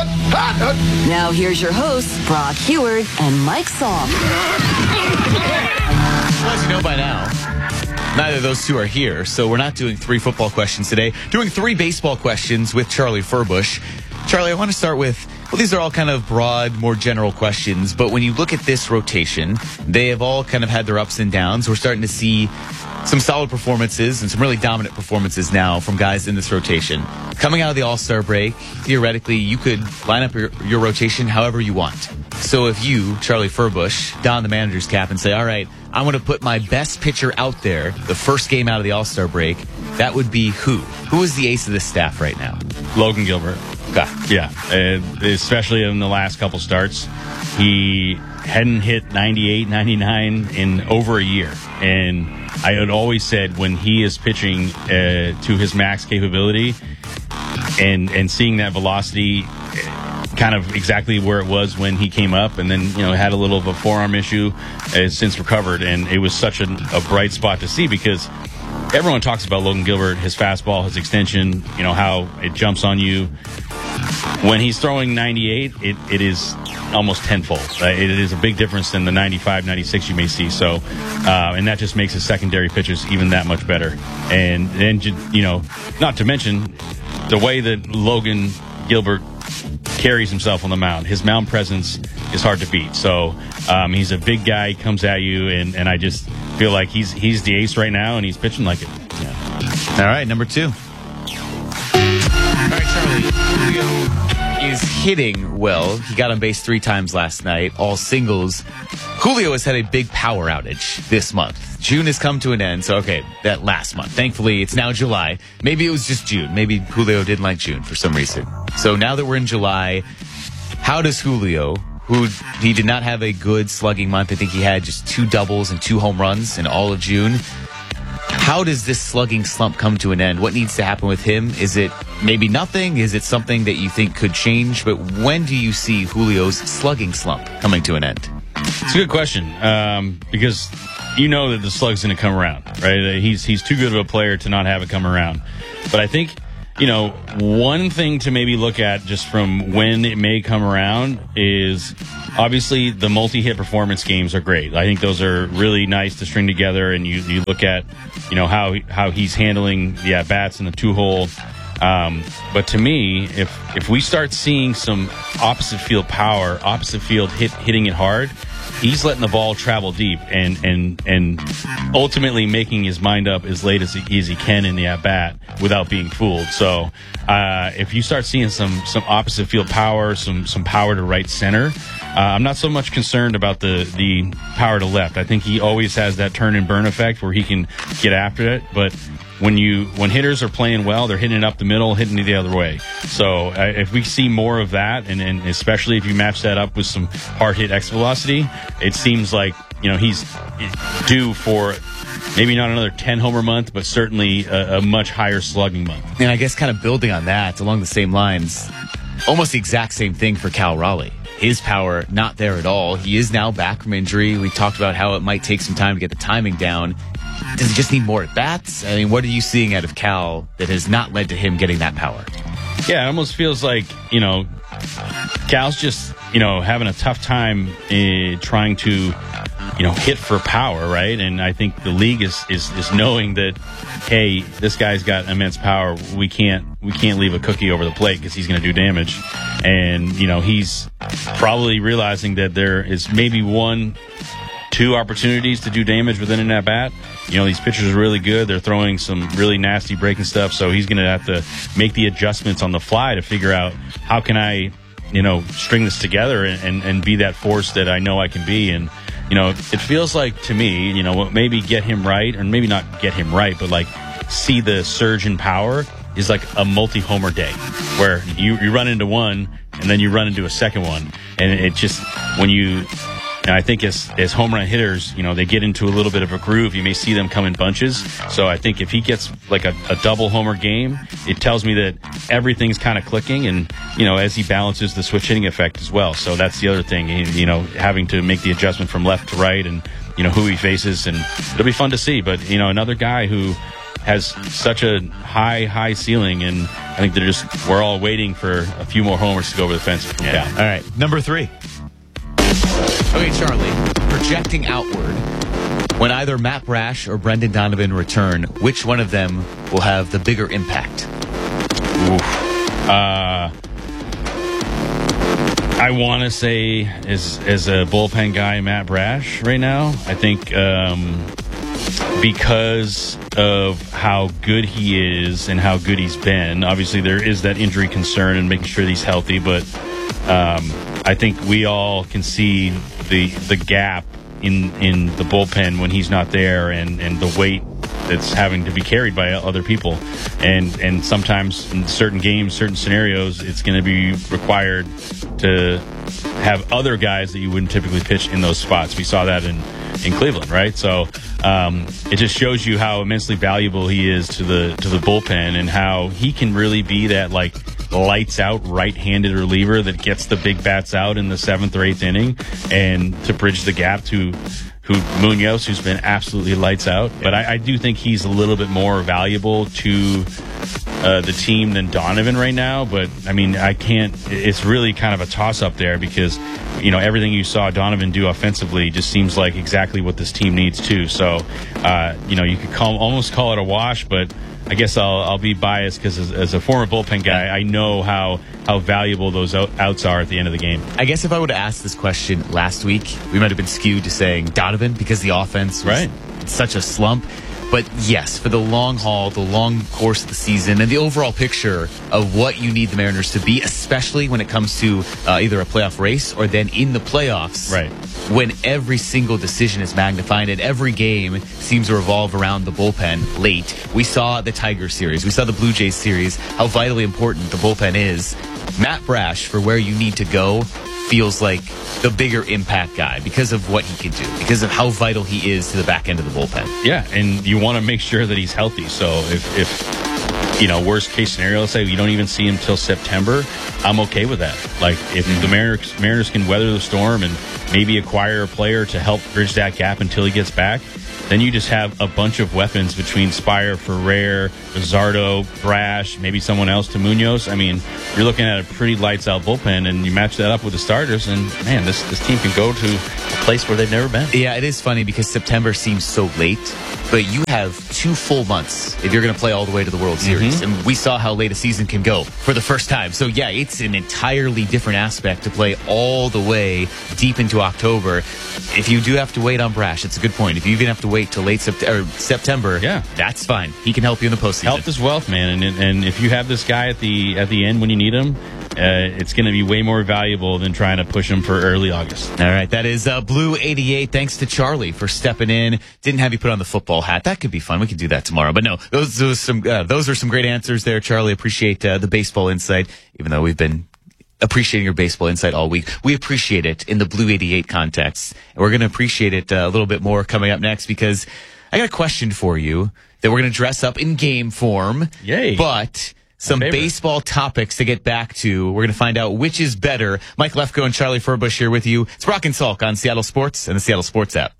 Now here's your hosts, Brock Heward and Mike Salk. As you know by now, neither of those two are here, so we're not doing 3 football questions today. Doing 3 baseball questions with Charlie Furbush. Charlie, I want to start with, these are all kind of broad, more general questions, but when you look at this rotation, they have all kind of had their ups and downs. We're starting to see some solid performances and some really dominant performances now from guys in this rotation. Coming out of the All-Star break, theoretically, you could line up your rotation however you want. So if you, Charlie Furbush, don the manager's cap and say, all right, I'm going to put my best pitcher out there the first game out of the All-Star break, that would be who? Who is the ace of this staff right now? Logan Gilbert. Okay. Yeah, especially in the last couple starts. He hadn't hit 98, 99 in over a year. And I had always said when he is pitching to his max capability and seeing that velocity kind of exactly where it was when he came up, and then, had a little of a forearm issue, has since recovered. And it was such a bright spot to see because everyone talks about Logan Gilbert, his fastball, his extension, how it jumps on you. When he's throwing 98, it is almost tenfold. It is a big difference than the 95, 96 you may see. So, and that just makes his secondary pitches even that much better. And then, not to mention the way that Logan Gilbert carries himself on the mound. His mound presence is hard to beat. So, he's a big guy, he comes at you, and I just feel like he's the ace right now, and he's pitching like it. Yeah. All right, number 2. All right, Charlie. Julio is hitting well. He got on base 3 times last night, all singles. Julio has had a big power outage this month. June has come to an end, so that last month. Thankfully, it's now July. Maybe it was just June. Maybe Julio didn't like June for some reason. So now that we're in July, how does Julio, who he did not have a good slugging month, I think he had just 2 doubles and 2 home runs in all of June, how does this slugging slump come to an end? What needs to happen with him? Is it maybe nothing? Is it something that you think could change? But when do you see Julio's slugging slump coming to an end? It's a good question, because you know that the slug's going to come around, right? He's too good of a player to not have it come around. But I think, one thing to maybe look at just from when it may come around is obviously the multi-hit performance games are great. I think those are really nice to string together, and you look at, how he's handling the at-bats in the two-hole. But to me, if we start seeing some opposite field power, opposite field hitting it hard, he's letting the ball travel deep and ultimately making his mind up as late as he can in the at-bat without being fooled. So if you start seeing some opposite field power, some power to right center, I'm not so much concerned about the power to left. I think he always has that turn and burn effect where he can get after it. But when hitters are playing well, they're hitting it up the middle, hitting it the other way. So if we see more of that, and especially if you match that up with some hard hit X velocity, it seems like he's due for maybe not another 10 homer month, but certainly a much higher slugging month. And I guess kind of building on that, along the same lines, almost the exact same thing for Cal Raleigh. His power, not there at all. He is now back from injury. We talked about how it might take some time to get the timing down. Does he just need more at-bats? I mean, what are you seeing out of Cal that has not led to him getting that power? Yeah, it almost feels like, Cal's just, having a tough time trying to, hit for power, right? And I think the league is knowing that, hey, this guy's got immense power. We can't leave a cookie over the plate because he's going to do damage. And, he's probably realizing that there is maybe 1-2 opportunities to do damage within an at-bat. These pitchers are really good. They're throwing some really nasty breaking stuff, so he's going to have to make the adjustments on the fly to figure out how can I, string this together and be that force that I know I can be. And, it feels like to me, maybe get him right, or maybe not get him right, but like see the surge in power is like a multi-homer day where you run into one and then you run into a second one. And it just, I think as home run hitters, they get into a little bit of a groove. You may see them come in bunches. So I think if he gets like a double homer game, it tells me that everything's kind of clicking, and, as he balances the switch hitting effect as well. So that's the other thing, having to make the adjustment from left to right and, who he faces, and it'll be fun to see. But, another guy who has such a high ceiling, and I think we're all waiting for a few more homers to go over the fence from Cal. All right, number 3. Okay, Charlie, projecting outward, when either Matt Brash or Brendan Donovan return, which one of them will have the bigger impact? I want to say, as a bullpen guy, Matt Brash right now. I think because of how good he is and how good he's been, obviously there is that injury concern and making sure he's healthy, but I think we all can see the gap in the bullpen when he's not there, and the weight that's having to be carried by other people. And sometimes in certain games, certain scenarios, it's going to be required to have other guys that you wouldn't typically pitch in those spots. We saw that in Cleveland, right? So it just shows you how immensely valuable he is to the bullpen, and how he can really be that like lights out right-handed reliever that gets the big bats out in the 7th or 8th inning, and to bridge the gap to Munoz, who's been absolutely lights out. Yeah. But I do think he's a little bit more valuable to the team than Donovan right now. But I mean, it's really kind of a toss-up there, because everything you saw Donovan do offensively just seems like exactly what this team needs too. So you could almost call it a wash, but I guess I'll be biased because as a former bullpen guy, I know how valuable those outs are at the end of the game. I guess if I would have asked this question last week, we might have been skewed to saying Donovan because the offense was such a slump. But yes, for the long haul, the long course of the season, and the overall picture of what you need the Mariners to be, especially when it comes to either a playoff race or then in the playoffs, right? When every single decision is magnified and every game seems to revolve around the bullpen late. We saw the Tigers series. We saw the Blue Jays series, how vitally important the bullpen is. Matt Brash, for where you need to go, feels like the bigger impact guy because of what he can do, because of how vital he is to the back end of the bullpen. Yeah, and you want to make sure that he's healthy. So if you know, worst case scenario, let's say you don't even see him till September, I'm okay with that. Like, if the Mariners can weather the storm and maybe acquire a player to help bridge that gap until he gets back, then you just have a bunch of weapons between Spire, Ferrer, Luzardo, Brash, maybe someone else to Munoz. I mean, you're looking at a pretty lights-out bullpen, and you match that up with the starters, and, man, this team can go to a place where they've never been. Yeah, it is funny because September seems so late, but you have 2 full months if you're going to play all the way to the World Series. And we saw how late a season can go for the first time. So, yeah, it's an entirely different aspect to play all the way deep into October. If you do have to wait on Brash, it's a good point. If you even have to wait till late September, that's fine. He can help you in the postseason. Health is wealth, man. And if you have this guy at the end when you need him, it's going to be way more valuable than trying to push him for early August. All right, that is Blue 88. Thanks to Charlie for stepping in. Didn't have you put on the football hat. That could be fun. We could do that tomorrow. But no, those are some great answers there, Charlie. Appreciate the baseball insight, even though we've been appreciating your baseball insight all week. We appreciate it in the Blue 88 context. And we're going to appreciate it a little bit more coming up next, because I got a question for you that we're going to dress up in game form. Yay. But some baseball topics to get back to. We're going to find out which is better. Mike Lefko and Charlie Furbush here with you. It's Brock and Salk on Seattle Sports and the Seattle Sports app.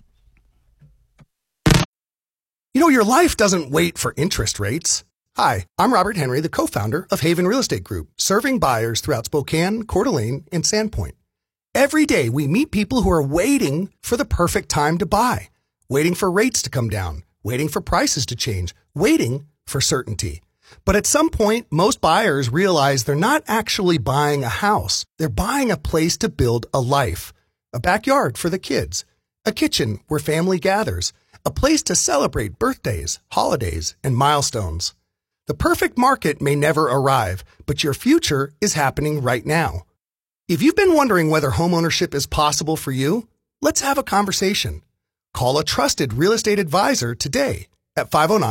You know, your life doesn't wait for interest rates. Hi, I'm Robert Henry, the co-founder of Haven Real Estate Group, serving buyers throughout Spokane, Coeur d'Alene, and Sandpoint. Every day, we meet people who are waiting for the perfect time to buy, waiting for rates to come down, waiting for prices to change, waiting for certainty. But at some point, most buyers realize they're not actually buying a house. They're buying a place to build a life, a backyard for the kids, a kitchen where family gathers, a place to celebrate birthdays, holidays, and milestones. The perfect market may never arrive, but your future is happening right now. If you've been wondering whether homeownership is possible for you, let's have a conversation. Call a trusted real estate advisor today at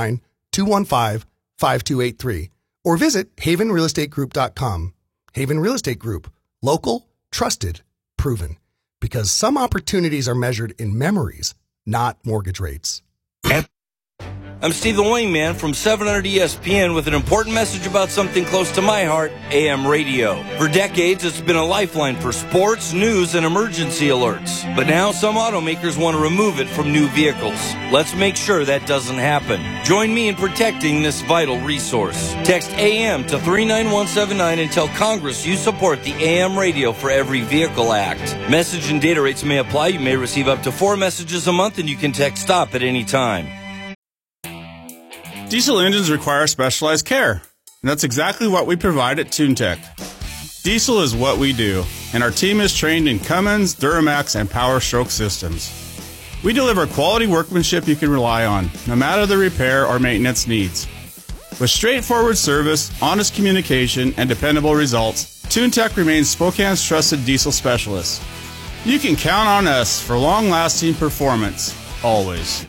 509-215-5283 or visit havenrealestategroup.com. Haven Real Estate Group. Local, trusted, proven. Because some opportunities are measured in memories, not mortgage rates. I'm Steve the Wingman from 700 ESPN with an important message about something close to my heart, AM radio. For decades, it's been a lifeline for sports, news, and emergency alerts. But now some automakers want to remove it from new vehicles. Let's make sure that doesn't happen. Join me in protecting this vital resource. Text AM to 39179 and tell Congress you support the AM Radio for Every Vehicle Act. Message and data rates may apply. You may receive up to 4 messages a month, and you can text STOP at any time. Diesel engines require specialized care, and that's exactly what we provide at TuneTech. Diesel is what we do, and our team is trained in Cummins, Duramax, and Power Stroke systems. We deliver quality workmanship you can rely on, no matter the repair or maintenance needs. With straightforward service, honest communication, and dependable results, TuneTech remains Spokane's trusted diesel specialist. You can count on us for long-lasting performance, always.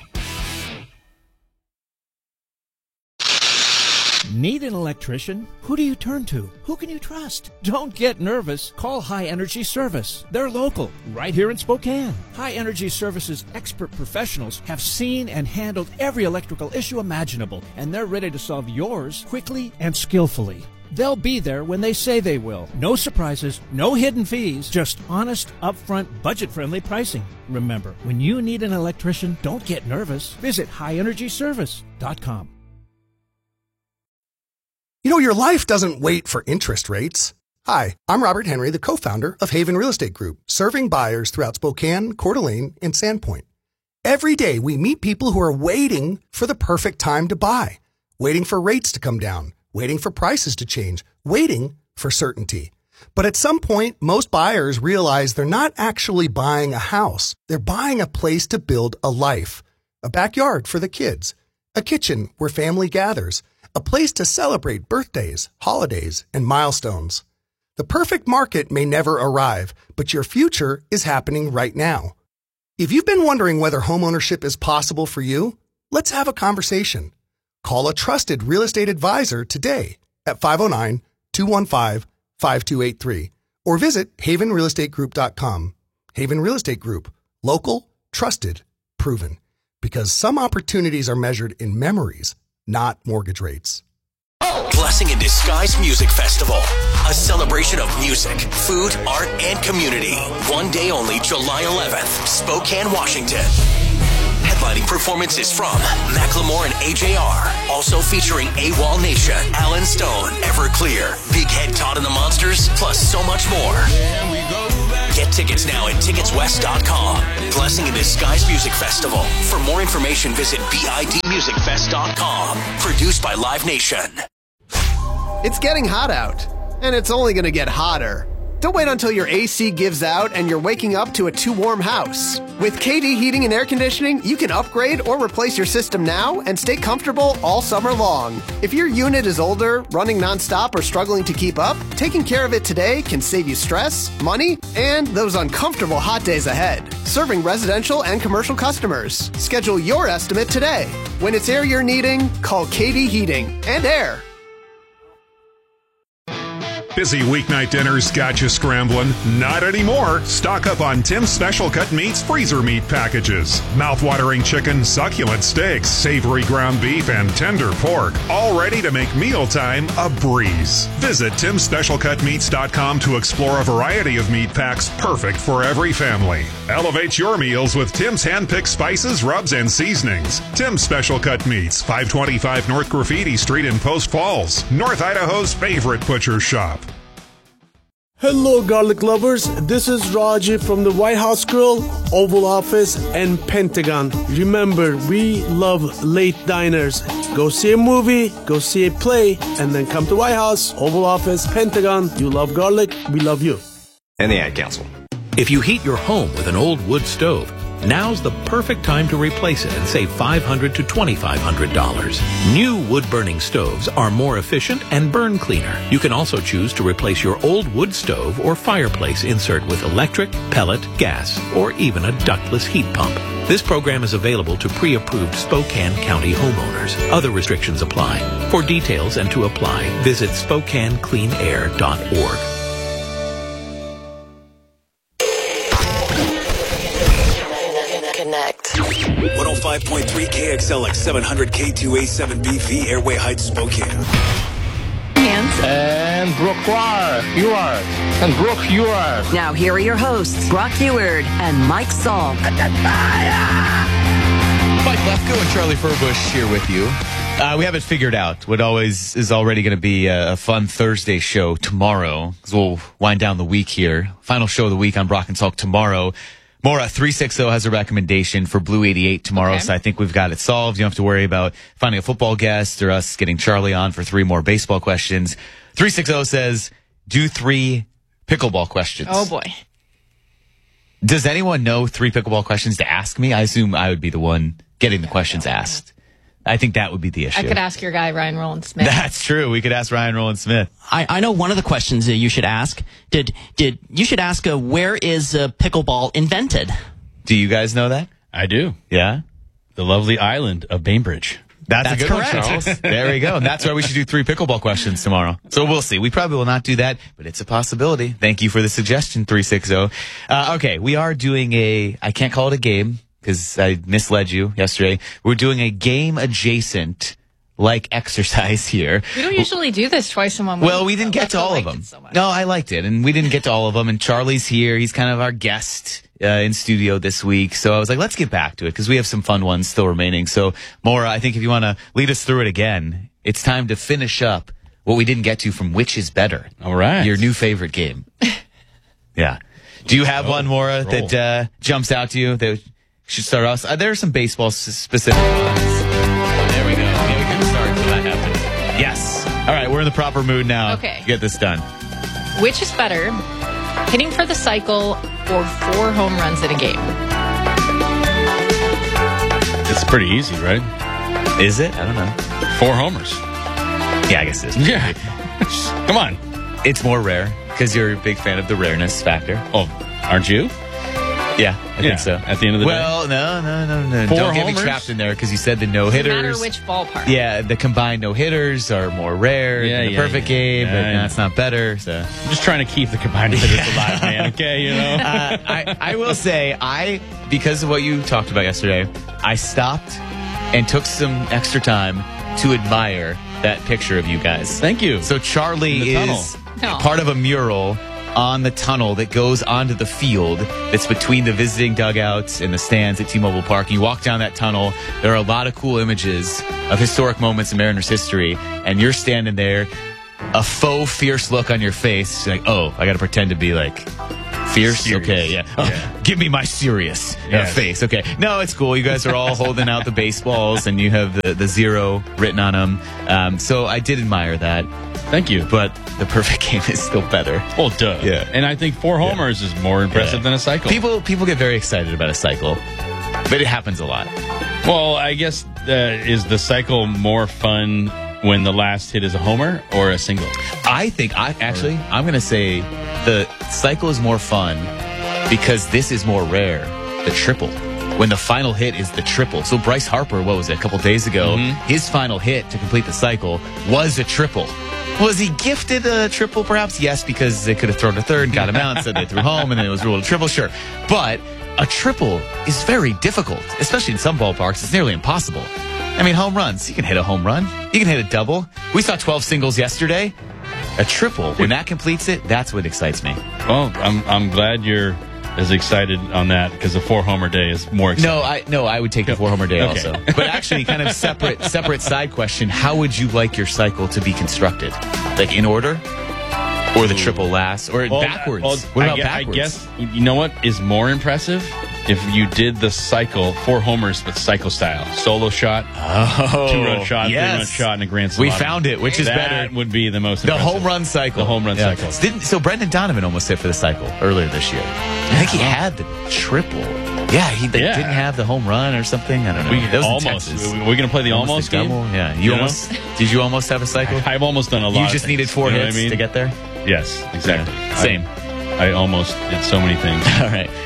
Need an electrician? Who do you turn to? Who can you trust? Don't get nervous. Call High Energy Service. They're local, right here in Spokane. High Energy Service's expert professionals have seen and handled every electrical issue imaginable, and they're ready to solve yours quickly and skillfully. They'll be there when they say they will. No surprises, no hidden fees, just honest, upfront, budget-friendly pricing. Remember, when you need an electrician, don't get nervous. Visit highenergyservice.com. You know, your life doesn't wait for interest rates. Hi, I'm Robert Henry, the co-founder of Haven Real Estate Group, serving buyers throughout Spokane, Coeur d'Alene, and Sandpoint. Every day, we meet people who are waiting for the perfect time to buy, waiting for rates to come down, waiting for prices to change, waiting for certainty. But at some point, most buyers realize they're not actually buying a house. They're buying a place to build a life, a backyard for the kids, a kitchen where family gathers, a place to celebrate birthdays, holidays, and milestones. The perfect market may never arrive, but your future is happening right now. If you've been wondering whether homeownership is possible for you, let's have a conversation. Call a trusted real estate advisor today at 509-215-5283 or visit havenrealestategroup.com. Haven Real Estate Group. Local, trusted, proven. Because some opportunities are measured in memories, not mortgage rates. Blessing in Disguise Music Festival. A celebration of music, food, art, and community. One day only, July 11th, Spokane, Washington. Headlining performances from Macklemore and AJR. Also featuring AWOL Nation, Alan Stone, Everclear, Big Head Todd and the Monsters, plus so much more. Get tickets now at ticketswest.com. Blessing in Disguise Music Festival. For more information, visit bidmusicfest.com. Produced by Live Nation. It's getting hot out, and it's only going to get hotter. Don't wait until your AC gives out and you're waking up to a too warm house. With KD Heating and Air Conditioning, you can upgrade or replace your system now and stay comfortable all summer long. If your unit is older, running nonstop, or struggling to keep up, taking care of it today can save you stress, money, and those uncomfortable hot days ahead. Serving residential and commercial customers. Schedule your estimate today. When it's air you're needing, call KD Heating and Air. Busy weeknight dinners got you scrambling? Not anymore. Stock up on Tim's Special Cut Meats freezer meat packages. Mouth-watering chicken, succulent steaks, savory ground beef, and tender pork. All ready to make mealtime a breeze. Visit TimSpecialCutMeats.com to explore a variety of meat packs perfect for every family. Elevate your meals with Tim's hand-picked spices, rubs, and seasonings. Tim's Special Cut Meats, 525 North Graffiti Street in Post Falls, North Idaho's favorite butcher shop. Hello, garlic lovers. This is Raji from the White House Grill, Oval Office, and Pentagon. Remember, we love late diners. Go see a movie, go see a play, and then come to White House, Oval Office, Pentagon. You love garlic, we love you. And the Ad Council. If you heat your home with an old wood stove, now's the perfect time to replace it and save $500 to $2,500. New wood-burning stoves are more efficient and burn cleaner. You can also choose to replace your old wood stove or fireplace insert with electric, pellet, gas, or even a ductless heat pump. This program is available to pre-approved Spokane County homeowners. Other restrictions apply. For details and to apply, visit SpokaneCleanAir.org. Connect. 105.3 KXLX 700 K2A7B Airway Heights, Spokane. And Brooke you are. And Brooke, you are. Now here are your hosts, Brock Heward and Mike Salk. Mike Lefko and Charlie Furbush here with you. We haven't figured out what always is already going to be a fun Thursday show tomorrow, because we'll wind down the week here. Final show of the week on Brock and Salk tomorrow. Maura 360 has a recommendation for Blue 88 tomorrow, so I think we've got it solved. You don't have to worry about finding a football guest or us getting Charlie on for 3 more baseball questions. 360 says, do 3 pickleball questions. Oh, boy. Does anyone know 3 pickleball questions to ask me? I assume I would be the one getting the questions asked. I think that would be the issue. I could ask your guy, Ryan Rowland-Smith. That's true. We could ask Ryan Rowland-Smith. I know one of the questions that you should ask. You should ask, where is pickleball invented? Do you guys know that? I do. Yeah? The lovely island of Bainbridge. That's a good correct. one, Charles. There we go. And that's why we should do 3 pickleball questions tomorrow. So we'll see. We probably will not do that, but it's a possibility. Thank you for the suggestion, 360. Okay, we are doing I can't call it a game, because I misled you yesterday. We're doing a game-adjacent, exercise here. We don't usually do this twice in 1 week. Well, we didn't get to all of them. No, I liked it, and we didn't get to all of them. And Charlie's here. He's kind of our guest in studio this week. So I was like, let's get back to it, because we have some fun ones still remaining. So, Maura, I think if you want to lead us through it again, it's time to finish up what we didn't get to from Which is Better. All right. Your new favorite game. Yeah. Do you have one, Maura, that jumps out to you that should start us? There are some baseball specific ones. There we go. Yeah, we can start until that happens. Yes. All right, we're in the proper mood now. Okay. To get this done. Which is better, hitting for the cycle or 4 home runs in a game? It's pretty easy, right? Is it? I don't know. 4 homers. Yeah, I guess it is. Yeah. Come on. It's more rare, because you're a big fan of the rareness factor. Oh, aren't you? Yeah, I think so. At the end of the day. Well, no. 4 Don't get me homers? trapped in there because you said the No matter no-hitters. which ballpark. Yeah, the combined no-hitters are more rare than the perfect game, but that's not better. So I'm just trying to keep the combined hitters alive, man. Okay, you know. I will say, because of what you talked about yesterday, I stopped and took some extra time to admire that picture of you guys. Thank you. So Charlie is part of a mural on the tunnel that goes onto the field that's between the visiting dugouts and the stands at T-Mobile Park. You walk down that tunnel, there are a lot of cool images of historic moments in Mariners history, and you're standing there, a faux fierce look on your face, like, oh, I got to pretend to be like fierce? Serious. Okay, yeah. Oh, give me my serious face. Okay. No, it's cool. You guys are all holding out the baseballs, and you have the 0 written on them. So I did admire that. Thank you. But the perfect game is still better. Well, duh. Yeah. And I think 4 homers is more impressive than a cycle. People get very excited about a cycle, but it happens a lot. Well, I guess is the cycle more fun when the last hit is a homer or a single? I'm going to say the cycle is more fun because this is more rare, the triple. When the final hit is the triple. So Bryce Harper, what was it, a couple days ago, his final hit to complete the cycle was a triple. Was he gifted a triple, perhaps? Yes, because they could have thrown a third and got him out, so they threw home, and then it was ruled a triple, sure. But a triple is very difficult, especially in some ballparks. It's nearly impossible. I mean, home runs. You can hit a home run. You can hit a double. We saw 12 singles yesterday. A triple, when that completes it, that's what excites me. Well, I'm glad you're as excited on that because the 4-homer day is more exciting. No, I would take the 4-homer day also. But actually, kind of separate side question, how would you like your cycle to be constructed? Like in order? Or the triple last? Or backwards? What about backwards? I guess, you know what is more impressive? If you did the cycle, 4 homers, but cycle style. Solo shot, 2-run shot, 3-run shot, and a grand slam. We found it, which is better. That would be the most The impressive. home run cycle. The home run cycle. So Brendan Donovan almost hit for the cycle earlier this year. I think he had the triple. Yeah, he didn't have the home run or something. I don't know. That was almost. We're going to play the almost game? Double? Yeah. Did you almost have a cycle? I've almost done a lot. You just needed 4 hits to get there? Yes, exactly. Yeah, same. I almost did so many things. All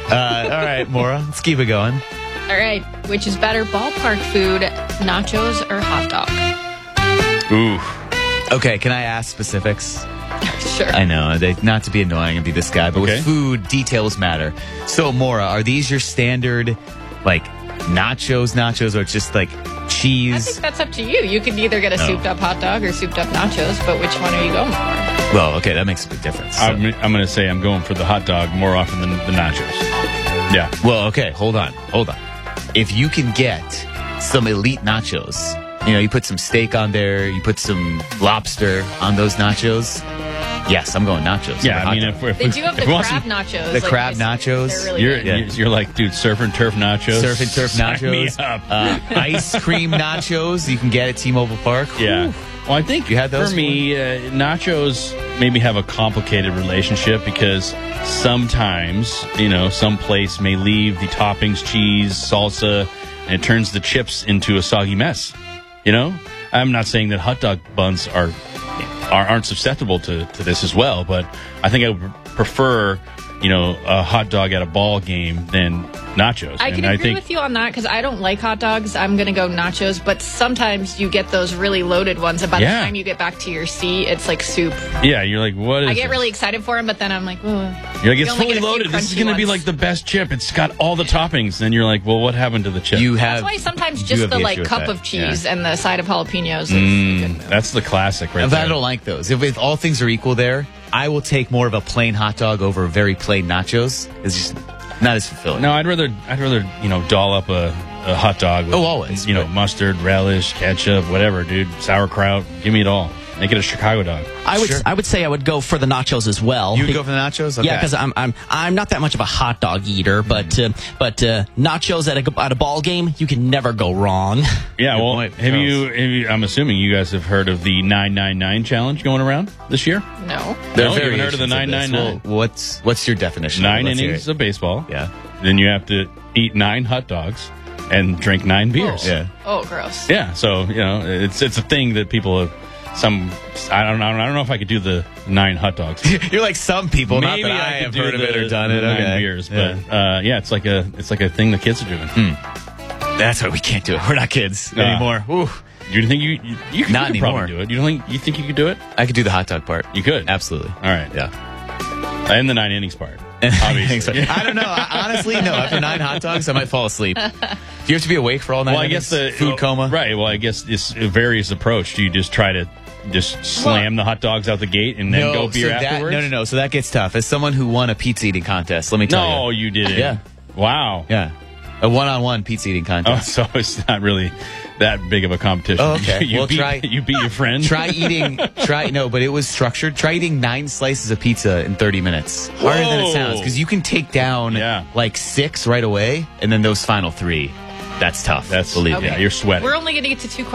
right, Maura, let's keep it going. All right, which is better, ballpark food, nachos or hot dog? Ooh. Okay, can I ask specifics? Sure. I know, not to be annoying and be this guy, but with food, details matter. So, Maura, are these your standard, like, nachos, or just like cheese? I think that's up to you. You can either get a souped-up hot dog or souped-up nachos, but which one are you going for? Well, okay, that makes a big difference. So. I'm going to say I'm going for the hot dog more often than the nachos. Yeah. Well, okay, hold on. If you can get some elite nachos, you put some steak on there, you put some lobster on those nachos, yes, I'm going nachos. Yeah, I mean, if they do have the crab nachos. The crab nachos. Really you're like, dude, surf and turf nachos. Surf and turf nachos. Sign me up. Ice cream nachos you can get at T-Mobile Park. Yeah. Well, I think you had those for me, nachos maybe have a complicated relationship because sometimes, some place may leave the toppings, cheese, salsa, and it turns the chips into a soggy mess. I'm not saying that hot dog buns aren't susceptible to this as well, but I think I would prefer, a hot dog at a ball game than nachos. I can agree with you on that because I don't like hot dogs. I'm going to go nachos, but sometimes you get those really loaded ones, and by the time you get back to your seat, it's like soup. Yeah, you're like, what is I get really excited for them, but then I'm like, you're like, it's fully loaded. This is going to be like the best chip. It's got all the toppings. Then you're like, well, what happened to the chip? That's why sometimes just the cup of cheese and the side of jalapenos is a good move. That's the classic right there. I don't like those. If all things are equal there, I will take more of a plain hot dog over very plain nachos. It's just not as fulfilling. No, I'd rather doll up a hot dog with always mustard, relish, ketchup, whatever, dude. Sauerkraut, give me it all. Make it a Chicago dog. I would say I would go for the nachos as well. You would go for the nachos? Okay. Yeah, because I'm not that much of a hot dog eater, but nachos at a ball game, you can never go wrong. Yeah, well, have you? I'm assuming you guys have heard of the 999 challenge going around this year. No, you haven't heard of the 999. Well, what's your definition? 9 innings of baseball. Yeah. Then you have to eat 9 hot dogs and drink 9 beers. Yeah. Oh, gross. Yeah, so it's a thing that people have I don't know if I could do the 9 hot dogs. You're like some people. Maybe not that I could have do heard of it or done it. 9 Okay. beers, but it's like a thing the kids are doing. That's why we can't do it. We're not kids anymore. Ooh. You think you could Not anymore. probably do it? You think you could do it? I could do the hot dog part. You could? Absolutely. All right. Yeah. And the 9 innings part. Obviously. I don't know. Honestly, no. After 9 hot dogs, I might fall asleep. Do you have to be awake for all 9 Well, I innings? guess food coma. Right. Well, I guess it's a various approach. Do you just try to slam the hot dogs out the gate and then go beer afterwards? No. So that gets tough. As someone who won a pizza eating contest, let me tell you. No, you didn't. Yeah. Wow. Yeah. A one-on-one pizza eating contest. Oh, so it's not really that big of a competition. Oh, okay. You beat your friend. But it was structured. Try eating 9 slices of pizza in 30 minutes. Harder than it sounds, because you can take down like 6 right away, and then those final 3. That's tough. Believe me. Yeah, you're sweating. We're only going to get to 2